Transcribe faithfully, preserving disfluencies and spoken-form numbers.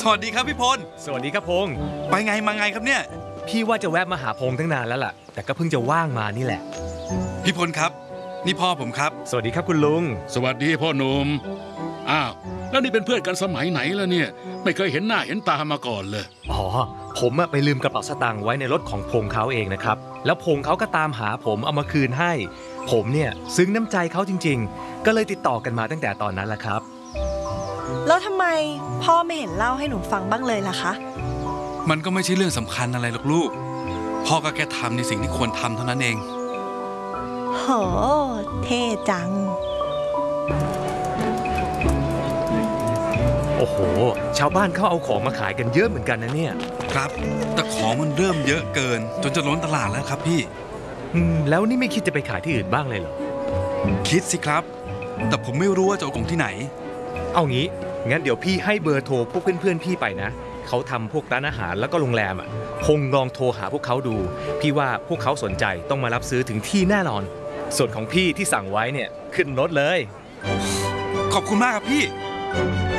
สวัสดีครับพี่พลสวัสดีครับพงษ์ไปไงมาไงครับเนี่ยพี่ว่าจะแวะมาหาพงษ์ตั้งนานแล้วล่ะแต่ก็เพิ่งจะว่างมานี่แหละพี่พลครับนี่พ่อผมครับสวัสดีครับคุณลุงสวัสดีพ่อหนุ่มอ้าวแล้วนี่เป็นเพื่อนกันสมัยไหนแล้วเนี่ยไม่เคยเห็นหน้าเห็นตามาก่อนเลยอ๋อผมไปลืมกระเป๋าสตางค์ไว้ในรถของพงษ์เขาเองนะครับแล้วพงษ์เขาก็ตามหาผมเอามาคืนให้ผมเนี่ยซึ้งน้ำใจเขาจริงๆก็เลยติดต่อกันมาตั้งแต่ตอนนั้นแหละครับแล้วทำไมพ่อไม่เห็นเล่าให้หนูฟังบ้างเลยล่ะคะมันก็ไม่ใช่เรื่องสำคัญอะไรหรอกลูกพ่อก็แค่ทำในสิ่งที่ควรทำเท่านั้นเองโหเท่จังโอ้โหชาวบ้านเขาเอาของมาขายกันเยอะเหมือนกันนะเนี่ยครับแต่ของมันเริ่มเยอะเกินจนจะล้นตลาดแล้วครับพี่อืมแล้วนี่ไม่คิดจะไปขายที่อื่นบ้างเลยเหรอคิดสิครับแต่ผมไม่รู้ว่าจะเอาของที่ไหนเอางี้งั้นเดี๋ยวพี่ให้เบอร์โทรพวกเพื่อนๆพี่ไปนะเขาทำพวกร้านอาหารแล้วก็โรงแรมอ่ะคงลองโทรหาพวกเขาดูพี่ว่าพวกเขาสนใจต้องมารับซื้อถึงที่แน่นอนส่วนของพี่ที่สั่งไว้เนี่ยขึ้นรถเลยขอบคุณมากครับพี่